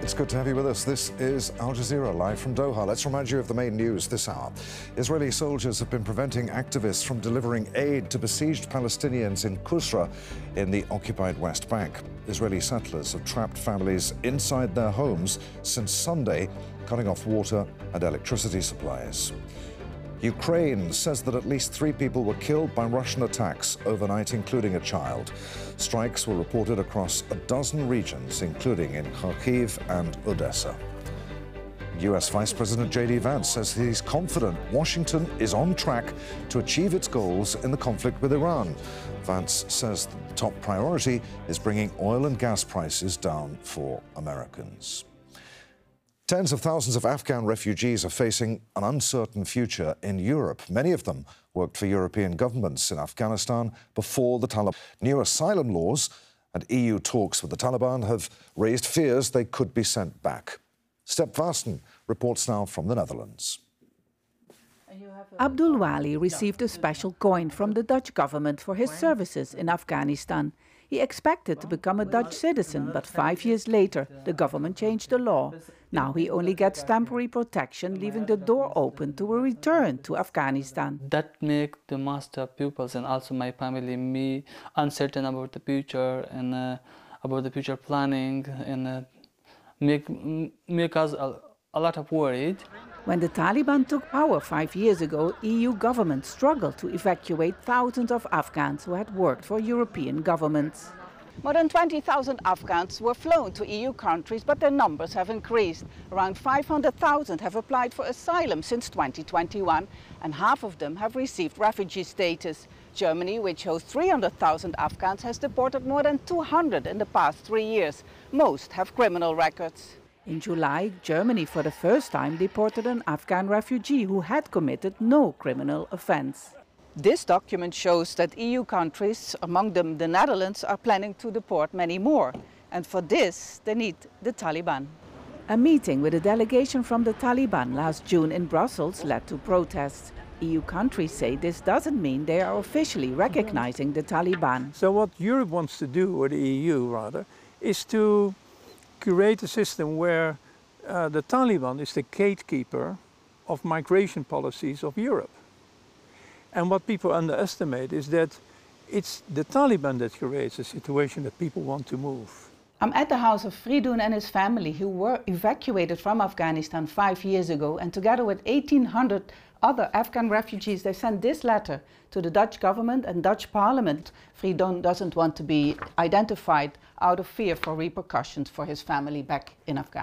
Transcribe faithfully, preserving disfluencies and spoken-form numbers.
It's good to have you with us. This is Al Jazeera live from Doha. Let's remind you of the main news this hour. Israeli soldiers have been preventing activists from delivering aid to besieged Palestinians in Qusra in the occupied West Bank. Israeli settlers have trapped families inside their homes since Sunday, cutting off water and electricity supplies. Ukraine says that at least three people were killed by Russian attacks overnight, including a child. Strikes were reported across a dozen regions, including in Kharkiv and Odessa. U S Vice President J D Vance says he's confident Washington is on track to achieve its goals in the conflict with Iran. Vance says that the top priority is bringing oil and gas prices down for Americans. Tens of thousands of Afghan refugees are facing an uncertain future in Europe. Many of them worked for European governments in Afghanistan before the Taliban. New asylum laws and E U talks with the Taliban have raised fears they could be sent back. Step Vasten reports now from the Netherlands. Abdul Wali received a special coin from the Dutch government for his services in Afghanistan. He expected to become a Dutch citizen, but five years later, the government changed the law. Now he only gets temporary protection, leaving the door open to a return to Afghanistan. That makes the master pupils and also my family, me, uncertain about the future and uh, about the future planning, and uh, make, make us a, a lot of worried. When the Taliban took power five years ago, E U governments struggled to evacuate thousands of Afghans who had worked for European governments. More than twenty thousand Afghans were flown to E U countries, but their numbers have increased. Around five hundred thousand have applied for asylum since twenty twenty-one, and half of them have received refugee status. Germany, which hosts three hundred thousand Afghans, has deported more than two hundred in the past three years. Most have criminal records. In July, Germany for the first time deported an Afghan refugee who had committed no criminal offense. This document shows that E U countries, among them the Netherlands, are planning to deport many more. And for this, they need the Taliban. A meeting with a delegation from the Taliban last June in Brussels led to protests. E U countries say this doesn't mean they are officially recognizing the Taliban. So what Europe wants to do, or the E U rather, is to create a system where uh, the Taliban is the gatekeeper of migration policies of Europe. And what people underestimate is that it's the Taliban that creates a situation that people want to move. I'm at the house of Fridun and his family, who were evacuated from Afghanistan five years ago, and together with eighteen hundred other Afghan refugees, they sent this letter to the Dutch government and Dutch parliament. Fridun doesn't want to be identified out of fear for repercussions for his family back in Afghanistan.